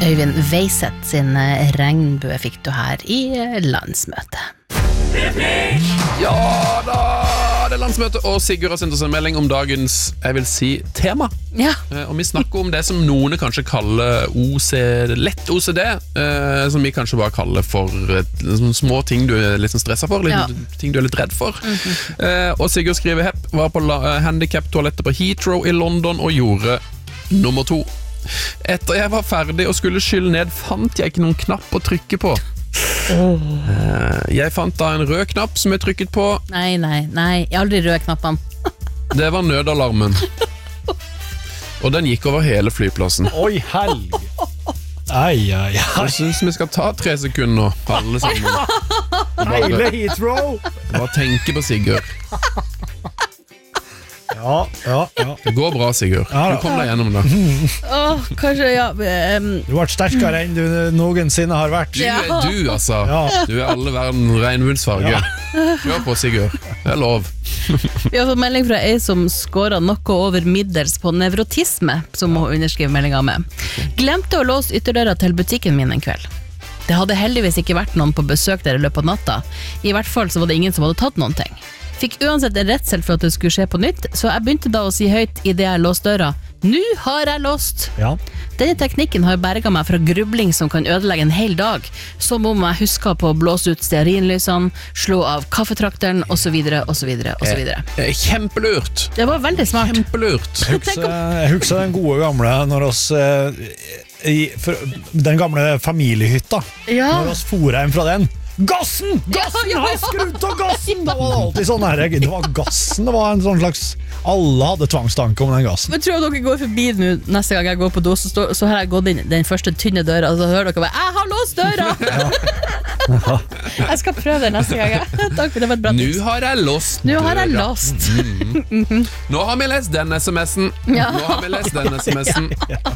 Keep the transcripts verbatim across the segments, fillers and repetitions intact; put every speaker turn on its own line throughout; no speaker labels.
Øyvind Veiseth sin regnbue fikk du her i landsmøtet.
Ja da, det er landsmøte, og Sigurd har sendt oss en melding om dagens, jeg vil si, tema.
Ja.
Og vi snakker om det som noen kanskje kaller O C D, lett O C D, eh, som vi kanskje bare kaller for et, sånne små ting du er litt sånn stresset for, litt, ja. ting du er litt redd for. Mm-hmm. Eh, og Sigurd skriver hepp, var på la- handicap-toalettet på Heathrow i London og gjorde nummer to. Etter jeg var ferdig og skulle skylle ned, fant jeg ikke noen knapp å trykke på. Oh. Jeg fant da en rød knapp som jeg trykket på.
Nei, nei, nei, jeg har aldri røde knappene.
Det var nødalarmen. Og den gikk over hele flyplassen.
Oi, helg. Ai, ai, ai.
Jeg synes vi skal ta tre sekunder nå, alle sammen.
Hele Heathrow.
Bare tenke på Sigurd.
Ja, ja, ja.
Det går bra, Sigurd. Du kom deg gjennom det.
Åh, kanskje, ja um...
Du har vært sterkere enn du noensinne har vært.
Du er du, altså. Ja. Du er alle verden regnbuensfarge. Ja. Kjør på, Sigurd. Det er lov.
Vi har fått melding fra ei som skåret noe over middels på nevrotisme, som må underskrive meldinga med. Glemte å låse ytterdøra til butikken min en kveld. Det hadde heldigvis ikke vært noen på besøk der i løpet av natta. I hvert fall så var det ingen som hadde tatt noen ting. Fikk uansett en redsel for at det skulle skje på nytt, så jeg begynte da å si høyt i det jeg låste døra. Nå har jeg låst!
Ja.
Denne teknikken har berget meg fra grubling som kan ødelegge en hel dag, som om jeg husker på å blåse ut stearinlysene, slå av kaffetrakteren, og så videre, og så videre, og så videre.
Kjempelurt!
Det var veldig smart.
Kjempelurt.
Jeg husker, jeg husker den gode gamle når oss eh, i, for, den gamle familiehytta,
ja.
Når oss for hjem fra den. Gassen! Gassen!
Ja, ja, ja.
Har skrudd av gassen! Det var alltid sånn her. Det var gassen, det var en sånn slags... Alle hadde tvangstanke om den gassen.
Men tror jeg dere går forbi nå neste gang jeg går på do, så, stå, så har jeg gått inn den første tynne døra, og så hører dere bare, jeg har låst døra! Ja. Jeg skal prøve det neste gang. Takk, det var et bra tips.
Nå har jeg låst
Nå har jeg låst.
Mm. Mm-hmm. Nå har vi lest den sms'en.
Ja.
Nå har vi lest den sms'en.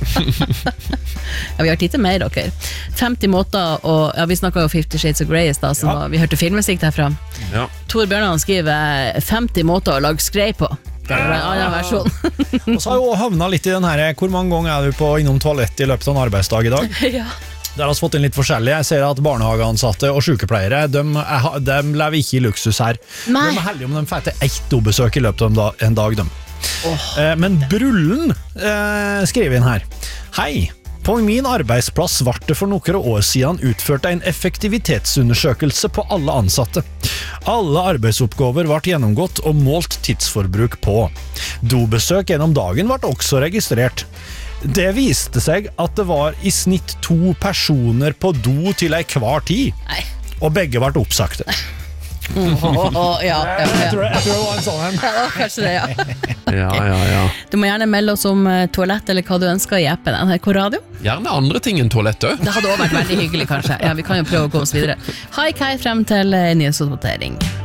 Ja, vi har tid til mer, dere. femti måter, og ja, vi snakket jo Fifty Shades of Grey i sted, så ja. Vi hørte filmmusikk derfra.
Ja.
Tor Bjørnan skriver femti måter å lage skrei på. Det er en annen versjon.
Og så har jeg jo havnet litt i den her, hvor mange ganger er du på innom toalett i løpet av en arbeidsdag i dag?
Ja.
Der har vi fått inn litt forskjellig. Jeg ser at barnehageansatte og sykepleiere, de, de lever ikke i luksus her.
Nei.
De er heldige om de får til ett dobesøk i løpet av en dag. De. Oh. Men Brullen eh, skriver inn her. Hei, på min arbeidsplass ble det for noen år siden utført en effektivitetsundersøkelse på alle ansatte. Alle arbeidsoppgaver ble gjennomgått og målt tidsforbruk på. Dobesøk gjennom dagen ble også registrert. Det viste seg at det var i snitt to personer på do til ei hver tid,
Nei.
Og begge ble oppsagte.
Mm, oh, oh, ja, ja, ja.
Jeg, tror, jeg tror det var en sånn en.
Ja, kanskje det, ja.
Ja, ja, ja.
Du må gjerne melde oss om toalett eller hva du ønsker i appen N R K Radio.
Gjerne andre ting enn toalett også.
Det hadde også vært veldig hyggelig kanskje. Ja, vi kan jo prøve å gå oss videre. Hei, Kai, frem til nyhetsoppdatering.